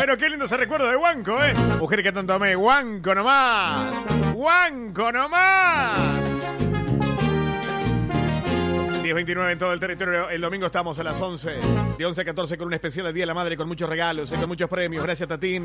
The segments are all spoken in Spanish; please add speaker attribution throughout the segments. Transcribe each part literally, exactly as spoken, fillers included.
Speaker 1: pero qué lindo ese recuerdo de Huanco, ¿eh? Mujer que tanto amé, Huanco nomás. Huanco nomás. diez veintinueve en todo el territorio. El domingo estamos a las once. De once a catorce con un especial del Día de la Madre con muchos regalos y con muchos premios. Gracias, Tatín.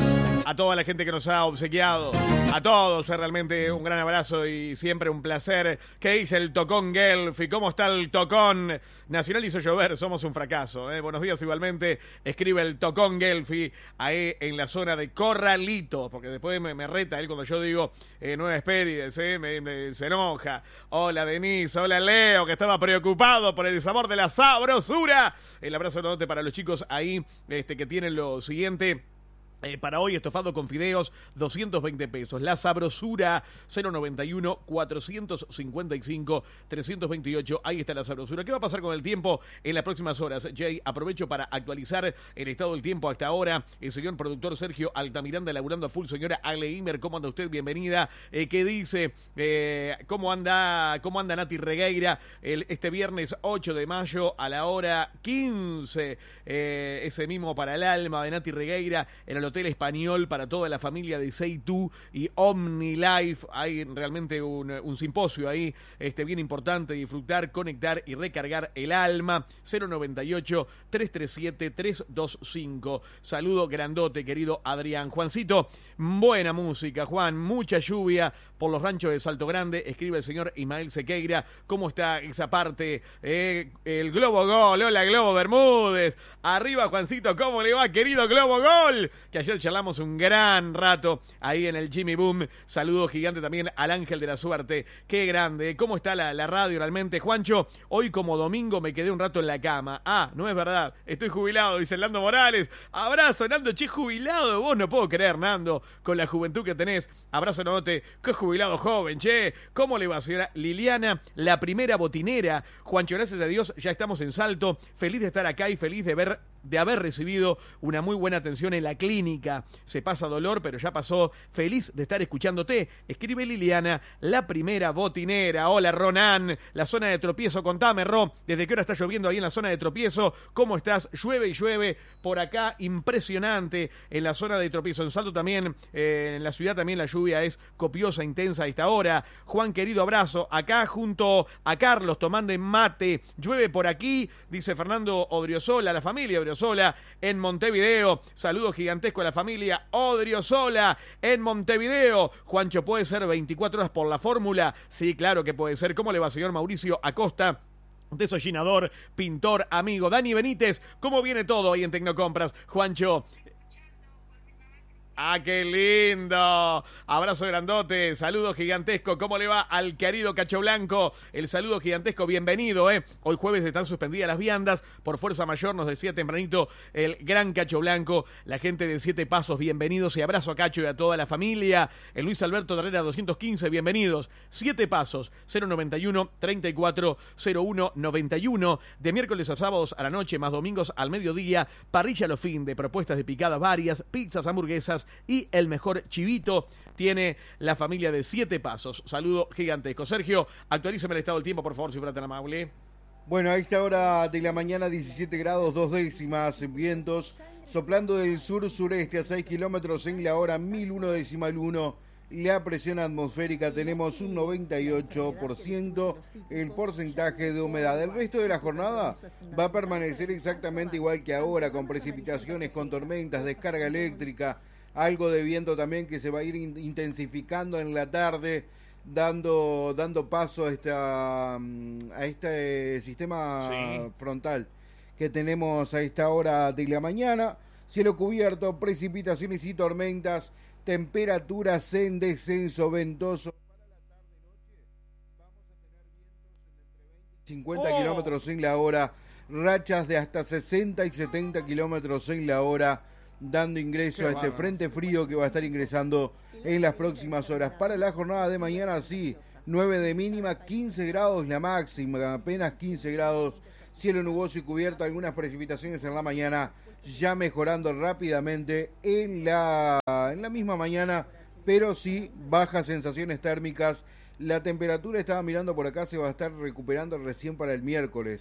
Speaker 1: A toda la gente que nos ha obsequiado. A todos, realmente un gran abrazo y siempre un placer. ¿Qué dice el Tocón Guelph? ¿Y cómo está el Tocón? Nacional hizo llover, somos un fracaso. ¿eh? Buenos días igualmente. Escribe el Tocón Guelph ahí en la zona de Corralito, porque después me, me reta él cuando yo digo eh, Nueva Espérides, ¿eh? me, me, se enoja. Hola Denise, hola Leo, que estaba preocupado por el sabor de la sabrosura. El abrazo enorme para los chicos ahí este, que tienen lo siguiente. Eh, para hoy, estofado con fideos, doscientos veinte pesos. La sabrosura, cero noventa y uno, cuatrocientos cincuenta y cinco, trescientos veintiocho. Ahí está la sabrosura. ¿Qué va a pasar con el tiempo en las próximas horas? Jay, aprovecho para actualizar el estado del tiempo hasta ahora. El señor productor Sergio Altamiranda laburando a full. Señora Ale Imer, ¿cómo anda usted? Bienvenida. Eh, ¿Qué dice? Eh, ¿Cómo anda cómo anda Nati Regueira? El, este viernes ocho de mayo a la hora quince. Eh, ese mismo para el alma de Nati Regueira en el Hotel Español para toda la familia de Seitu y OmniLife. Hay realmente un, un simposio ahí este, bien importante. Disfrutar, conectar y recargar el alma. cero noventa y ocho, trescientos treinta y siete, trescientos veinticinco. Saludo grandote, querido Adrián. Juancito, buena música, Juan. Mucha lluvia por los ranchos de Salto Grande. Escribe el señor Ismael Sequeira. ¿Cómo está esa parte? Eh, el Globo Gol. Hola, Globo Bermúdez. Arriba, Juancito. ¿Cómo le va, querido Globo Gol? Que ayer charlamos un gran rato ahí en el Jimmy Boom. Saludo gigante también al Ángel de la Suerte. Qué grande. ¿Cómo está la, la radio realmente? Juancho, hoy como domingo me quedé un rato en la cama. Ah, no es verdad. Estoy jubilado, dice Nando Morales. Abrazo, Nando. Che, jubilado. Vos no puedo creer, Nando, con la juventud que tenés. Abrazo, Note. Qué jubilado joven, che. ¿Cómo le va, señora Liliana? La primera botinera. Juancho, gracias a Dios, ya estamos en Salto. Feliz de estar acá y feliz de ver de haber recibido una muy buena atención en la clínica. Se pasa dolor, pero ya pasó. Feliz de estar escuchándote. Escribe Liliana, la primera botinera. Hola, Ronan. La zona de tropiezo, contame, Ro. ¿Desde qué hora está lloviendo ahí en la zona de tropiezo? ¿Cómo estás? Llueve y llueve por acá. Impresionante en la zona de tropiezo. En Salto también, eh, en la ciudad también la lluvia es copiosa, intensa a esta hora. Juan, querido, abrazo. Acá junto a Carlos tomando mate. Llueve por aquí, dice Fernando Odriozola, la familia Odriozola. Sola en Montevideo. Saludos gigantesco a la familia Odriozola en Montevideo. Juancho, ¿puede ser veinticuatro horas por la fórmula? Sí, claro que puede ser. ¿Cómo le va, señor Mauricio Acosta? Desollinador, pintor, amigo. Dani Benítez, ¿cómo viene todo ahí en Tecnocompras? Juancho. ¡Ah, qué lindo! Abrazo grandote, saludo gigantesco. ¿Cómo le va al querido Cacho Blanco? El saludo gigantesco, bienvenido, ¿eh? Hoy jueves están suspendidas las viandas por fuerza mayor, nos decía tempranito el gran Cacho Blanco. La gente de Siete Pasos, bienvenidos y abrazo a Cacho y a toda la familia. El Luis Alberto Herrera doscientos quince, bienvenidos. Siete Pasos, cero noventa y uno, treinta y cuatro, cero uno noventa y uno. De miércoles a sábados a la noche, más domingos al mediodía. Parrilla a lo fin de propuestas de picadas varias, pizzas, hamburguesas y el mejor chivito tiene la familia de Siete Pasos. Saludo gigantesco. Sergio, actualízame el estado del tiempo, por favor, si fuera tan amable.
Speaker 2: Bueno, a esta hora de la mañana, diecisiete grados, dos décimas, vientos soplando del sur-sureste a seis kilómetros en la hora, mil uno decimal uno. La presión atmosférica tenemos un noventa y ocho por ciento, el porcentaje de humedad. El resto de la jornada va a permanecer exactamente igual que ahora, con precipitaciones, con tormentas, descarga eléctrica, algo de viento también que se va a ir intensificando en la tarde, dando dando paso a, esta, a este sistema sí. frontal que tenemos a esta hora de la mañana. Cielo cubierto, precipitaciones y tormentas, temperaturas en descenso, ventoso. Para la tarde-noche vamos a tener vientos entre veinte y cincuenta oh. kilómetros en la hora, rachas de hasta sesenta y setenta kilómetros en la hora, dando ingreso Qué a este frente frío que va a estar ingresando en las próximas horas. Para la jornada de mañana, sí, nueve de mínima, quince grados la máxima, apenas quince grados, cielo nuboso y cubierto, algunas precipitaciones en la mañana, ya mejorando rápidamente en la, en la misma mañana, pero sí bajas sensaciones térmicas. La temperatura, estaba mirando por acá, se va a estar recuperando recién para el miércoles,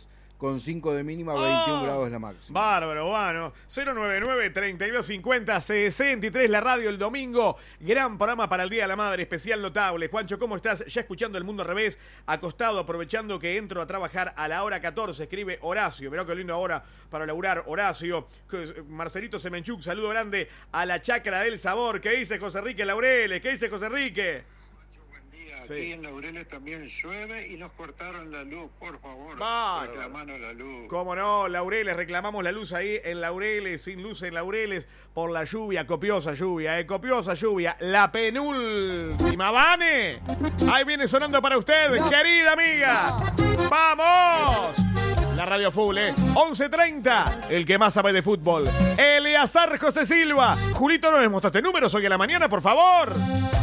Speaker 2: con cinco de mínima, veintiún
Speaker 1: oh,
Speaker 2: grados la máxima.
Speaker 1: Bárbaro, bueno. cero nueve nueve, treinta y dos cincuenta, sesenta y tres, la radio el domingo. Gran programa para el Día de la Madre, especial notable. Juancho, ¿cómo estás? Ya escuchando El Mundo al Revés, acostado, aprovechando que entro a trabajar a la hora catorce, escribe Horacio. Mirá qué lindo hora para laburar, Horacio. Marcelito Semenchuk, saludo grande a la Chacra del Sabor. ¿Qué dice José Enrique Laureles? ¿Qué dice José Enrique?
Speaker 3: Aquí sí. En Laureles también llueve y nos cortaron la luz, por favor.
Speaker 1: Bárbaro.
Speaker 3: Reclamando la luz.
Speaker 1: Cómo no, Laureles, reclamamos la luz ahí en Laureles, sin luz en Laureles, por la lluvia, copiosa lluvia, eh, copiosa lluvia. La penúltima, Vane. Ahí viene sonando para usted, querida amiga. ¡Vamos! La radio full, ¿eh? once treinta, el que más sabe de fútbol. Eleazar José Silva. Julito, ¿no les mostraste números hoy a la mañana, por favor?